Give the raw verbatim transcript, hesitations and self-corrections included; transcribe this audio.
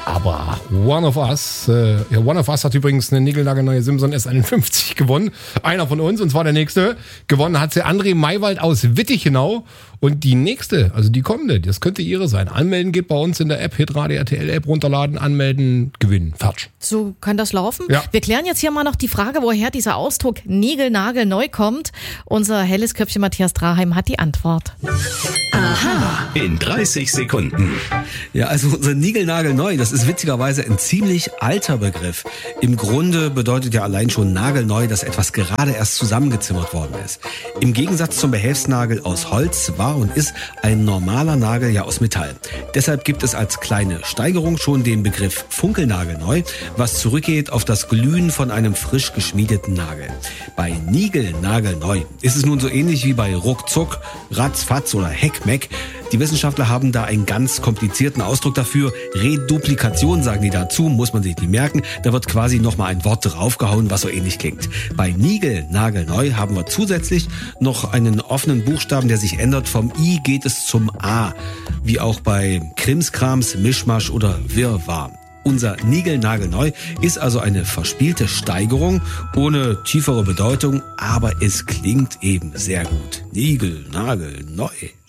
Aber One of Us, äh, ja, One of Us hat übrigens eine niegelnagelneue Simson S einundfünfzig gewonnen. Einer von uns, und zwar der nächste. Gewonnen hat sie André Maywald aus Wittichenau. Und die nächste, also die kommende, das könnte ihre sein. Anmelden geht bei uns in der App, Hitradio R T L App runterladen, anmelden, gewinnen. Fertig. So kann das laufen. Ja. Wir klären jetzt hier mal noch die Frage, woher dieser Ausdruck niegelnagelneu kommt. Unser helles Köpfchen Matthias Draheim hat die Antwort. Aha. In dreißig Sekunden. Ja, also unser Niegelnagelneu, das ist witzigerweise ein ziemlich alter Begriff. Im Grunde bedeutet ja allein schon nagelneu, dass etwas gerade erst zusammengezimmert worden ist. Im Gegensatz zum Behelfsnagel aus Holz war und ist ein normaler Nagel ja aus Metall. Deshalb gibt es als kleine Steigerung schon den Begriff Funkelnagelneu, was zurückgeht auf das Glühen von einem frisch geschmiedeten Nagel. Bei Niegelnagelneu ist es nun so ähnlich wie bei Ruckzuck, Ratzfatz oder Heckmeck. Die Wissenschaftler haben da einen ganz komplizierten Ausdruck dafür. Reduplikation sagen die dazu, muss man sich nicht merken. Da wird quasi nochmal ein Wort draufgehauen, was so ähnlich klingt. Bei Niegelnagelneu haben wir zusätzlich noch einen offenen Buchstaben, der sich ändert. Vom I geht es zum A. Wie auch bei Krimskrams, Mischmasch oder Wirrwarr. Unser Niegelnagelneu ist also eine verspielte Steigerung ohne tiefere Bedeutung, aber es klingt eben sehr gut. Niegelnagelneu.